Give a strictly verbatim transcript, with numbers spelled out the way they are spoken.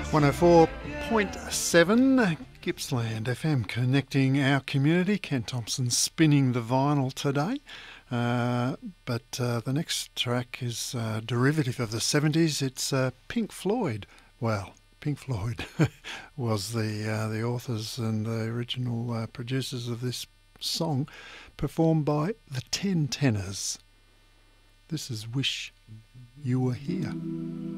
one oh four point seven Gippsland F M, connecting our community. Ken Thompson spinning the vinyl today. Uh, but uh, the next track is a derivative of the seventies. It's uh, Pink Floyd. Well, Pink Floyd was the uh, the authors and the original uh, producers of this song, performed by the Ten Tenors. This is Wish You Were Here.